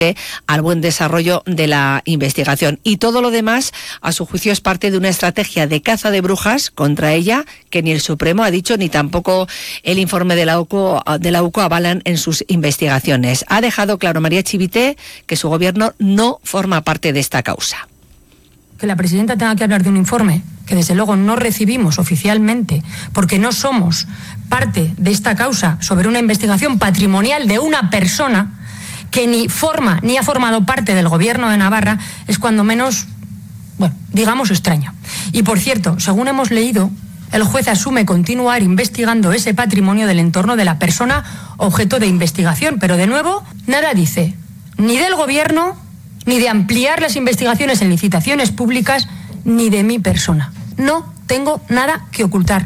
al buen desarrollo de la investigación. Y todo lo demás, a su juicio, es parte de una estrategia de caza de brujas contra ella, que ni el Supremo ha dicho ni tampoco el informe de la UCO avalan en sus investigaciones. Ha dejado claro María Chivite que su gobierno no forma parte de esta causa. Que la presidenta tenga que hablar de un informe que desde luego no recibimos oficialmente porque no somos parte de esta causa sobre una investigación patrimonial de una persona que ni forma ni ha formado parte del gobierno de Navarra, es cuando menos, bueno, digamos extraño. Y por cierto, según hemos leído, el juez asume continuar investigando ese patrimonio del entorno de la persona objeto de investigación, pero de nuevo, nada dice, ni del gobierno, ni de ampliar las investigaciones en licitaciones públicas, ni de mi persona. No tengo nada que ocultar.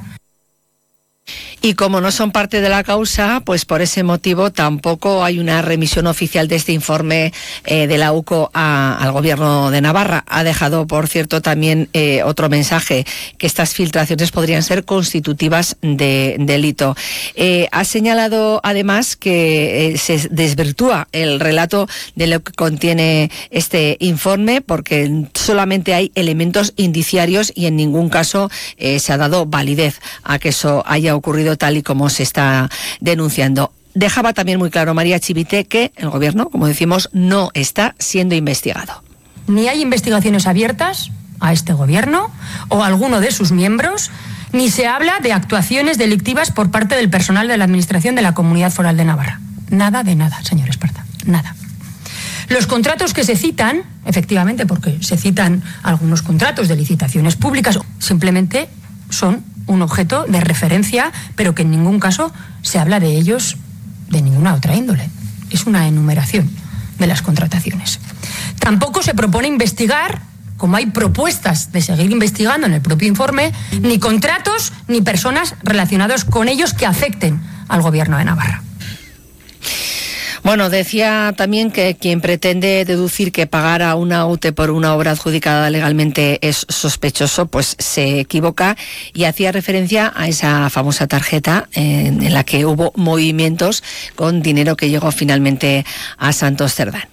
Y como no son parte de la causa, pues por ese motivo tampoco hay una remisión oficial de este informe de la UCO al Gobierno de Navarra. Ha dejado, por cierto, también otro mensaje, que estas filtraciones podrían ser constitutivas de delito. Ha señalado además que se desvirtúa el relato de lo que contiene este informe, porque solamente hay elementos indiciarios y en ningún caso se ha dado validez a que eso haya ocurrido tal y como se está denunciando. Dejaba también muy claro María Chivite que el gobierno, como decimos, no está siendo investigado. Ni hay investigaciones abiertas a este gobierno o a alguno de sus miembros, ni se habla de actuaciones delictivas por parte del personal de la Administración de la Comunidad Foral de Navarra. Nada de nada, señor Esparza, nada. Los contratos que se citan, efectivamente, porque se citan algunos contratos de licitaciones públicas, simplemente son un objeto de referencia, pero que en ningún caso se habla de ellos de ninguna otra índole. Es una enumeración de las contrataciones. Tampoco se propone investigar, como hay propuestas de seguir investigando en el propio informe, ni contratos ni personas relacionadas con ellos que afecten al Gobierno de Navarra. Bueno, decía también que quien pretende deducir que pagar a una UTE por una obra adjudicada legalmente es sospechoso, pues se equivoca, y hacía referencia a esa famosa tarjeta en la que hubo movimientos con dinero que llegó finalmente a Santos Cerdán.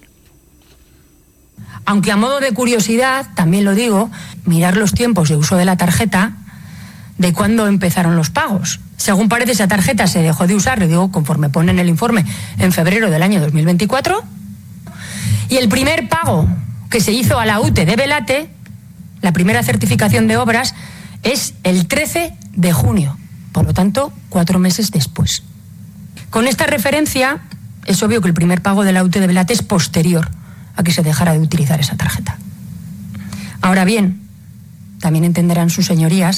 Aunque a modo de curiosidad, también lo digo, mirar los tiempos de uso de la tarjeta, de cuándo empezaron los pagos. Según parece, esa tarjeta se dejó de usar, le digo, conforme pone en el informe, en febrero del año 2024. Y el primer pago que se hizo a la UTE de Belate, la primera certificación de obras, es el 13 de junio. Por lo tanto, 4 meses después. Con esta referencia, es obvio que el primer pago de la UTE de Belate es posterior a que se dejara de utilizar esa tarjeta. Ahora bien, también entenderán sus señorías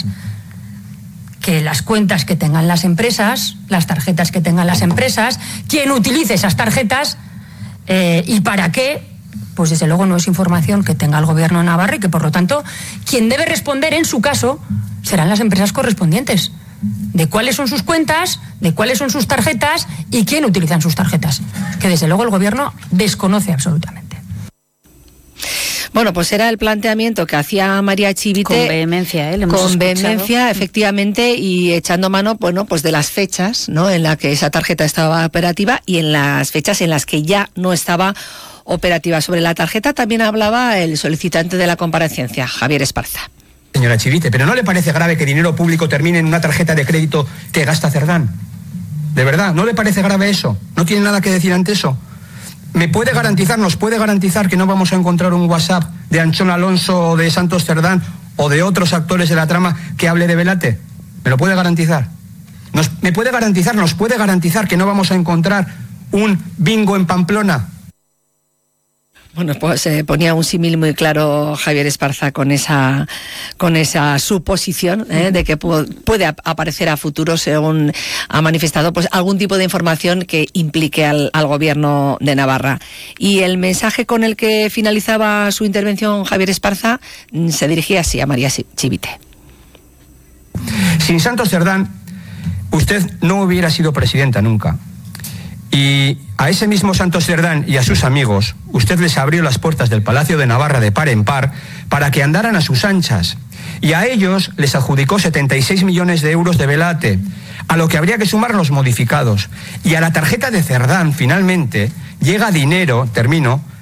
que las cuentas que tengan las empresas, las tarjetas que tengan las empresas, quien utilice esas tarjetas y para qué, pues desde luego no es información que tenga el Gobierno de Navarra, y que por lo tanto quien debe responder en su caso serán las empresas correspondientes, de cuáles son sus cuentas, de cuáles son sus tarjetas y quién utilizan sus tarjetas, que desde luego el Gobierno desconoce absolutamente. Bueno, pues era el planteamiento que hacía María Chivite. Con vehemencia, le hemos Con escuchado. vehemencia, efectivamente, y echando mano, bueno, pues de las fechas, ¿no?, en la que esa tarjeta estaba operativa y en las fechas en las que ya no estaba operativa. Sobre la tarjeta también hablaba el solicitante de la comparecencia, Javier Esparza. Señora Chivite, ¿pero no le parece grave que dinero público termine en una tarjeta de crédito que gasta Cerdán? ¿De verdad? ¿No le parece grave eso? ¿No tiene nada que decir ante eso? ¿Me puede garantizar, nos puede garantizar que no vamos a encontrar un WhatsApp de Anchón Alonso o de Santos Cerdán o de otros actores de la trama que hable de Belate? ¿Me lo puede garantizar? Nos puede garantizar que no vamos a encontrar un bingo en Pamplona? Bueno, pues se ponía un símil muy claro Javier Esparza con esa suposición de que puede aparecer a futuro, según ha manifestado, pues algún tipo de información que implique al Gobierno de Navarra. Y el mensaje con el que finalizaba su intervención Javier Esparza se dirigía así a María Chivite. Sin Santos Cerdán, usted no hubiera sido presidenta nunca. Y a ese mismo Santos Cerdán y a sus amigos, usted les abrió las puertas del Palacio de Navarra de par en par para que andaran a sus anchas. Y a ellos les adjudicó 76 millones de euros de Belate, a lo que habría que sumar los modificados. Y a la tarjeta de Cerdán, finalmente, llega dinero, termino,